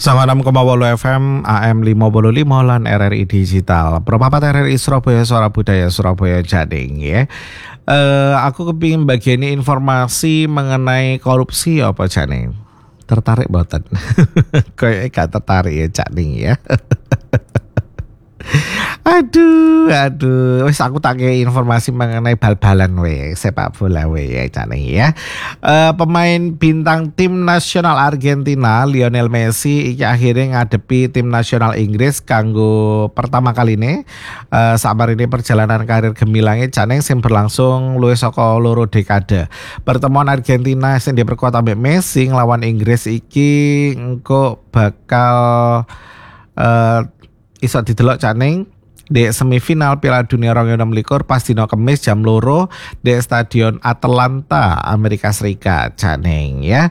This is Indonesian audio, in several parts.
96,8 FM AM 55 lan RRI Digital. Perpapat RRI Surabaya Suara Budaya Surabaya Jading ya. Aku kepingin bagian informasi mengenai korupsi apa Jading? Tertarik boten? Kayaknya gak tertarik ya Jading ya. Aduh, wis aku tak kei informasi mengenai bal-balan sepak bola ya Jading ya. Pemain bintang tim nasional Argentina Lionel Messi iki akhirnya ngadepi tim nasional Inggris kanggo pertama kali ini sabarine perjalanan karir gemilangnya Jading sing berlangsung luwih saka 2 dekade. Pertemuan Argentina sing diperkuat ambek Messi nglawan Inggris iki engko bakal iso didelok Jading di semifinal Piala Dunia 2026 pas dino Kemis jam 2 di Stadion Atlanta Amerika Serikat Jading ya.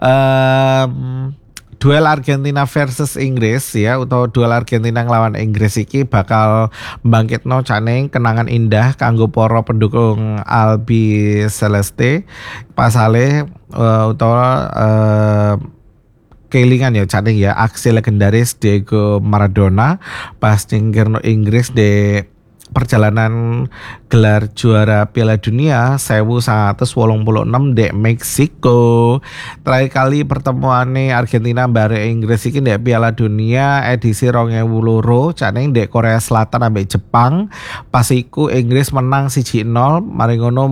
Duel Argentina versus Inggris ya, atau duel Argentina nglawan Inggris iki bakal mbangkitno Jading kenangan indah kanggo para pendukung Albi Celeste pasale utawa kelingan ya Jading ya aksi legendaris Diego Maradona pas nyingkirno Inggris di perjalanan gelar juara Piala Dunia 1986 di Meksiko. Terakhir kali pertemuane Argentina bare Inggris iki di Piala Dunia edisi 2002 Jading di Korea Selatan ambek Jepang. Pas iku Inggris menang 1-0 mari ngono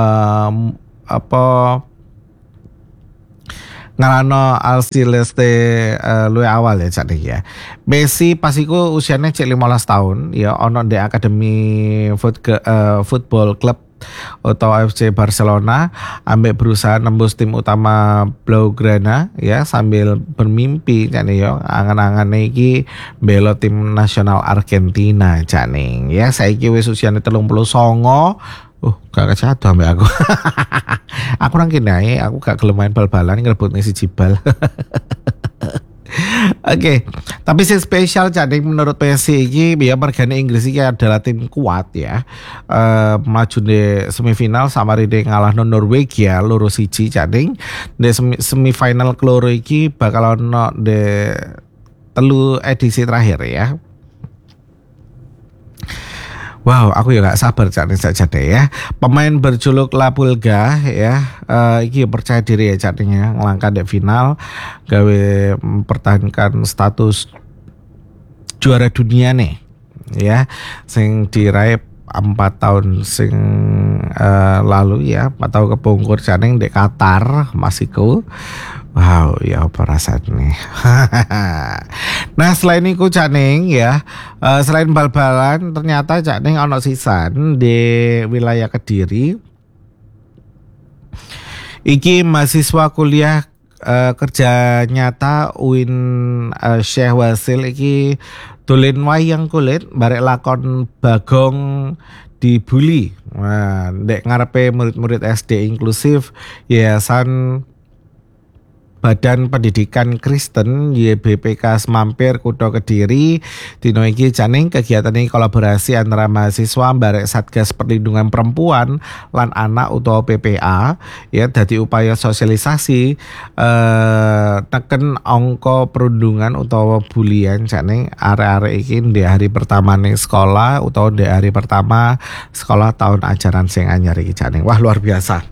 ngarano Alceleste luwih awal ya Jading ya. Messi pas iku usianya cek 15 tahun ya ono di Akademi Football Club atau FC Barcelona ambek berusaha nembus tim utama Blaugrana ya sambil bermimpi Jading ya angan-angane iki belo tim nasional Argentina Jading ya. Saiki wis usiane 39. Gak kacau ambek aku. Aku nang kene aku gak gelem main bal-balan ngerebutne si jibal. Oke, tapi sing spesial Jading menurut Messi iki ya mergane Inggris iki adalah tim kuat ya. Maju di semifinal samarine ngalahno Norwegia 2-1 Jading. Di semifinal keloro iki bakal ono di 3 edisi terakhir ya. Wow, aku ya gak sabar Jading ya. Pemain berjuluk La Pulga ya, iki percaya diri ya Jading ya, ngelangkah di final gawe mempertahankan status juara dunia nih ya, sing diraih 4 tahun sing lalu ya, 4 tahun kepungkur Jading di Qatar Meksiko. Wow, ya apa rasanya. Nah selain itu Jading ya, selain bal-balan ternyata Jading ono sisan di wilayah Kediri. Iki mahasiswa kuliah kerja nyata UIN Syekh Wasil iki dolen wayang kulit barek lakon Bagong dibully. Nah, ndek ngarepe murid-murid SD inklusif Yayasan Badan Pendidikan Kristen YBPK Semampir Kutha Kediri. Dino iki Jading kegiatan ini kolaborasi antara mahasiswa barek Satgas Perlindungan Perempuan lan Anak utawa PPA ya, dadi upaya sosialisasi neken angka perundungan utawa bulian Jading arek-arek iki di hari pertama ning sekolah utawa di hari pertama sekolah tahun ajaran sing anyar iki Jading. Wah luar biasa.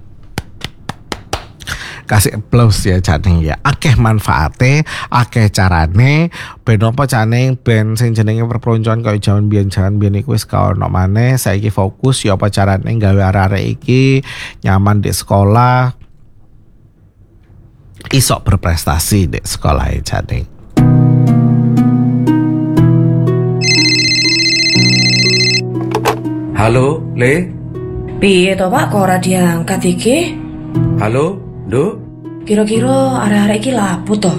Kasih applause ya Jading ya. Akeh manfaate, akeh carane. Ben apa Jading ben sing jenenge perpeloncoan kaya jaman biyen iku wis ka ono maneh. Saiki fokus ya apa carane gawe arek-arek iki nyaman di sekolah, iso berprestasi di sekolah ya Jading. Halo, Le? Piye to Pak, kok ora diangkat iki? Halo, Nduk? Kira-kira arek-arek iki lapo to?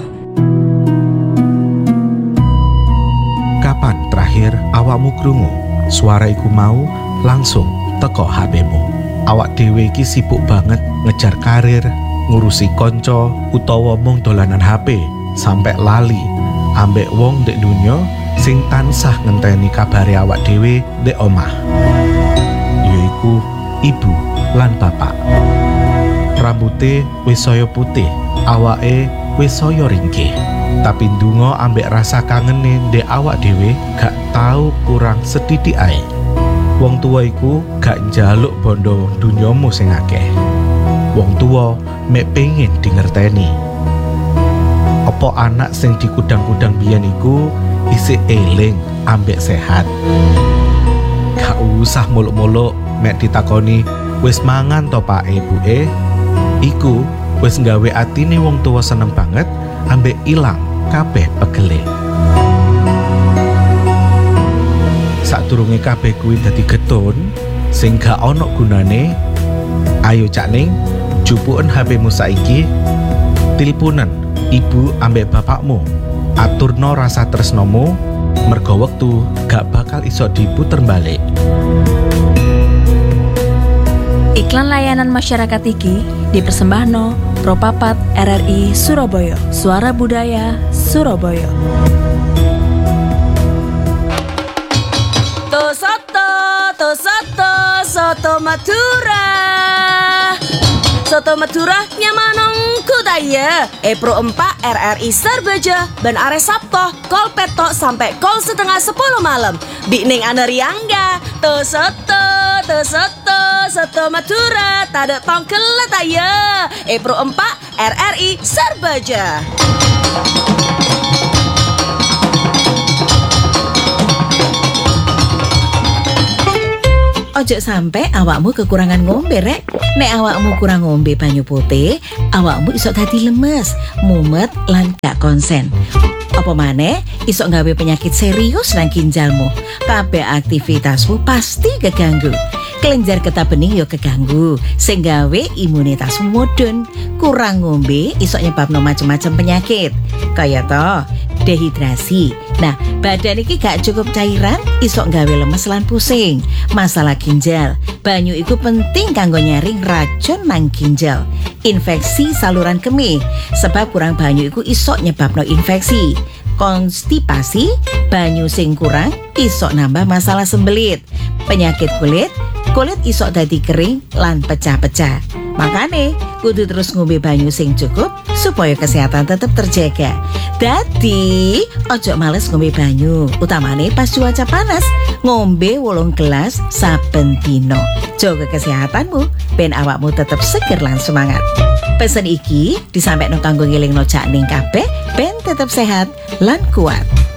Kapan terakhir awakmu krungu suara iku mau langsung teko HP-mu? Awak dhewe iki sibuk banget ngejar karir, ngurusi konco utawa mung dolanan HP sampai lali ambek wong ndek dunya sing tansah ngenteni kabare awak dhewe ndek omah. Yaiku ibu lan bapak. Rambute wis saya putih, awake wis saya ringkih. Tapi ndonga ambek rasa kangene ndek awak dhewe gak tau kurang sedidik ae. Wong tuwa iku gak njaluk bondo dunyamu sing akeh. Wong tuwa mek pengen dingerteni. Apa anak sing dikudang-kudang biyen iku isih eling ambek sehat. Gak usah muluk-muluk mek ditakoni wis mangan to Pak Ibuke. Iku wis nggawe atine wong tuwa seneng banget ambek ilang kabeh pegele. Sadurunge kabeh kuwi dadi getun sing gak ana gunane, ayo Cak Ning, jupuken HP-mu saiki, tilpunen ibu ambek bapakmu, aturno rasa tresnomu, mergo wektu gak bakal iso diputer balik. Iklan layanan masyarakat iki dipersembahno Propapat RRI Surabaya, Suara Budaya Surabaya. Soto Madura. Soto Madura nyamanong kudaya. Pro 4 RRI Sarbaja ben are Sabto kol petok sampai kol setengah 10 malam. Bikning aneriangga. Soto Madura tada tongkel letaya. Pro 4 RRI Sarbaja. Ojo sampai awakmu kekurangan ngombe rek. Nek awakmu kurang ngombe banyu putih, awakmu iso dadi lemes, mumet lan gak konsen. Apa maneh iso nggawe penyakit serius nang ginjalmu. Kabeh aktivitasmu pasti keganggu. Kelenjar getah bening yo keganggu, sing gawe imunitasmu mudhun. Kurang ngombe iso nyebabno macam-macam penyakit. Kaya to dehidrasi. Nah, badan iki gak cukup cairan, iso nggawe lemes lan pusing. Masalah ginjal, banyu iku penting kanggo nyaring racun nang ginjal. Infeksi saluran kemih, sebab kurang banyu iku iso nyebabno infeksi. Konstipasi, banyu sing kurang iso nambah masalah sembelit. Penyakit kulit iso dadi kering lan pecah-pecah. Makane kudu terus ngombe banyu sing cukup supaya kesehatan tetap terjaga. Dadi ojo males ngombe banyu, utamane pas cuaca panas. Ngombe 8 gelas saben dino. Jaga kesehatanmu ben awakmu tetap seger lan semangat. Pesen iki disampaikan kanggo ngelingno Cak Ning kabeh ben tetap sehat lan kuat.